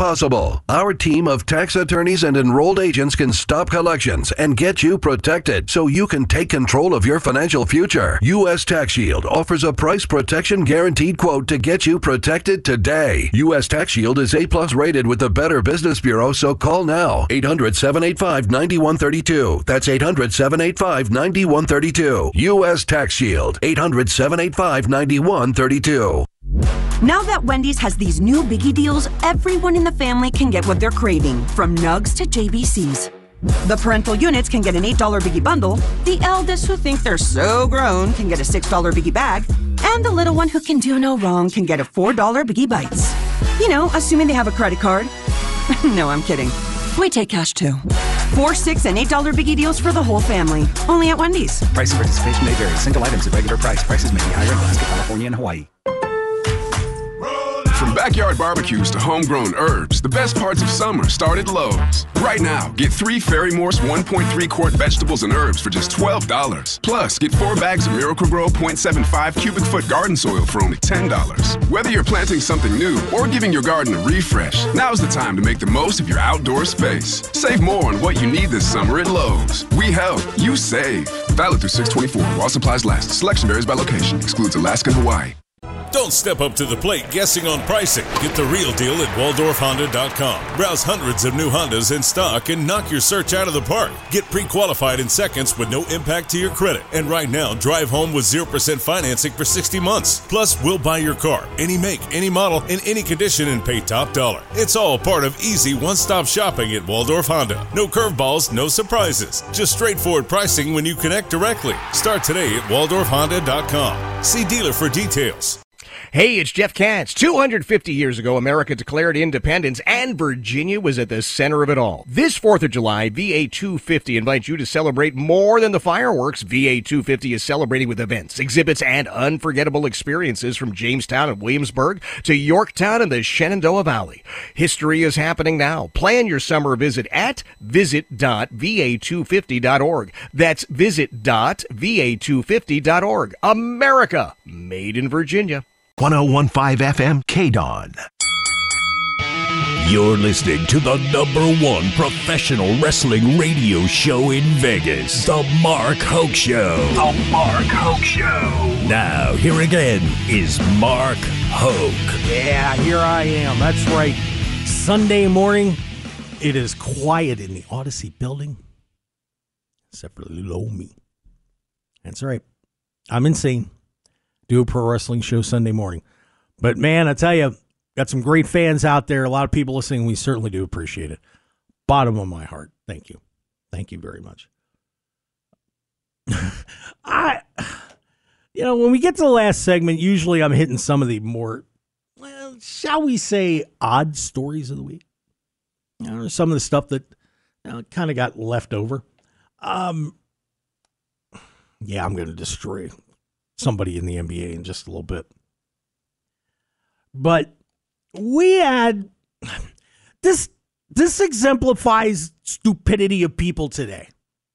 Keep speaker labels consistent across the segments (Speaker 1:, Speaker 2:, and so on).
Speaker 1: possible. Our team of tax attorneys and enrolled agents can stop collections and get you protected so you can take control of your financial future. U.S. Tax Shield offers a price protection guaranteed quote to get you protected today. U.S. Tax Shield is A+ rated with the Better Business Bureau, so call now. 800-785-9132. That's 800-785-9132. U.S. Tax Shield. 800-785-9132.
Speaker 2: Now that Wendy's has these new biggie deals, everyone in the family can get what they're craving, from nugs to JBCs. The parental units can get an $8 biggie bundle, the eldest who think they're so grown can get a $6 biggie bag, and the little one who can do no wrong can get a $4 biggie bites. You know, assuming they have a credit card. No, I'm kidding. We take cash too. 4, 6, and $8 biggie deals for the whole family. Only at Wendy's.
Speaker 3: Price and participation may vary. Single items at regular price. Prices may be higher in Alaska, California, and Hawaii.
Speaker 4: From backyard barbecues to homegrown herbs, the best parts of summer start at Lowe's. Right now, get 3 Fairy Morse 1.3 quart vegetables and herbs for just $12. Plus, get 4 bags of Miracle-Gro 0.75 cubic foot garden soil for only $10. Whether you're planting something new or giving your garden a refresh, now's the time to make the most of your outdoor space. Save more on what you need this summer at Lowe's. We help, you save. Valid through 6/24 while supplies last. Selection varies by location. Excludes Alaska and Hawaii.
Speaker 5: Don't step up to the plate guessing on pricing. Get the real deal at WaldorfHonda.com. Browse hundreds of new Hondas in stock and knock your search out of the park. Get pre-qualified in seconds with no impact to your credit. And right now, drive home with 0% financing for 60 months. Plus, we'll buy your car, any make, any model, in any condition, and pay top dollar. It's all part of easy one-stop shopping at Waldorf Honda. No curveballs, no surprises. Just straightforward pricing when you connect directly. Start today at WaldorfHonda.com. See dealer for details.
Speaker 6: Hey, it's Jeff Katz. 250 years ago, America declared independence, and Virginia was at the center of it all. This 4th of July, VA 250 invites you to celebrate more than the fireworks. VA 250 is celebrating with events, exhibits, and unforgettable experiences from Jamestown and Williamsburg to Yorktown and the Shenandoah Valley. History is happening now. Plan your summer visit at visit.va250.org. That's visit.va250.org. America, made in Virginia.
Speaker 7: 101.5 FM, KDON. You're listening to the #1 professional wrestling radio show in Vegas, The Mark Hoke Show. The Mark Hoke Show. Now, here again is Mark Hoke.
Speaker 8: Yeah, here I am. That's right. Sunday morning, it is quiet in the Odyssey building, except for little old me. That's right. I'm insane. Do a pro wrestling show Sunday morning. But man, I tell you, got some great fans out there. A lot of people listening. We certainly do appreciate it. Bottom of my heart. Thank you. Thank you very much. When we get to the last segment, usually I'm hitting some of the more, shall we say, odd stories of the week. Some of the stuff that kind of got left over. I'm going to destroy somebody in the NBA in just a little bit. But we had this exemplifies stupidity of people today.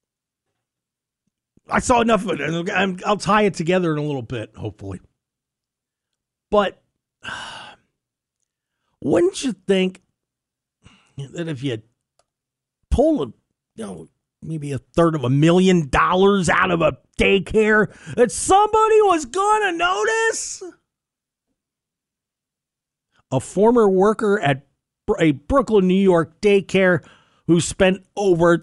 Speaker 8: I saw enough of it, and I'll tie it together in a little bit, hopefully. But wouldn't you think that if you pull maybe $250,000 out of a daycare, that somebody was going to notice? A former worker at a Brooklyn, New York daycare who spent over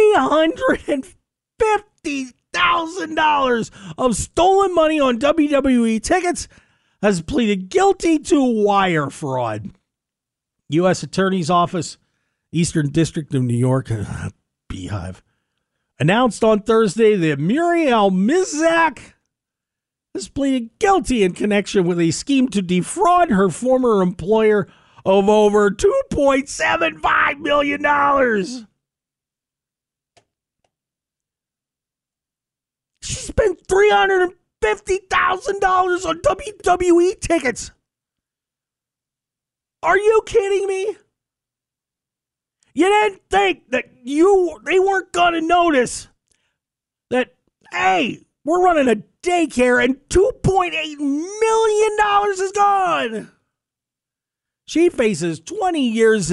Speaker 8: $350,000 of stolen money on WWE tickets has pleaded guilty to wire fraud. U.S. Attorney's Office, Eastern District of New York, Beehive, announced on Thursday that Muriel Mizak has pleaded guilty in connection with a scheme to defraud her former employer of over $2.75 million. She spent $350,000 on WWE tickets. Are you kidding me? You didn't think that they weren't going to notice that, hey, we're running a daycare and $2.8 million is gone. She faces 20 years